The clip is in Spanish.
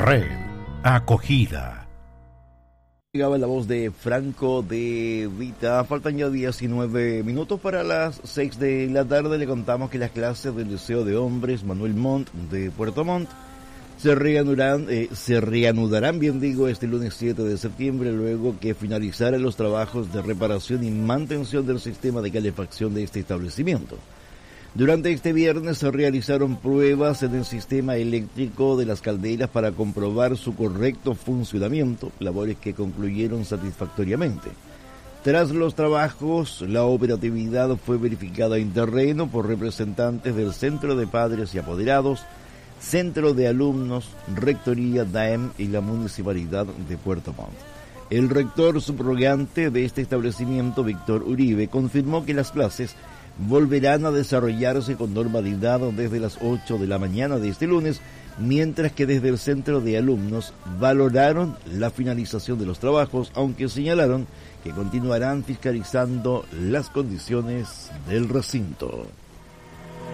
Red Acogida. Llegaba la voz de Franco de Vita. Faltan ya 19 minutos para las 6 de la tarde. Le contamos que las clases del Liceo de Hombres Manuel Montt de Puerto Montt se reanudarán, este lunes 7 de septiembre, luego que finalizaran los trabajos de reparación y mantención del sistema de calefacción de este establecimiento. Durante este viernes se realizaron pruebas en el sistema eléctrico de las calderas para comprobar su correcto funcionamiento, labores que concluyeron satisfactoriamente. Tras los trabajos, la operatividad fue verificada en terreno por representantes del Centro de Padres y Apoderados, Centro de Alumnos, Rectoría DAEM y la Municipalidad de Puerto Montt. El rector subrogante de este establecimiento, Víctor Uribe, confirmó que las clases volverán a desarrollarse con normalidad desde las 8 de la mañana de este lunes, mientras que desde el centro de alumnos valoraron la finalización de los trabajos, aunque señalaron que continuarán fiscalizando las condiciones del recinto.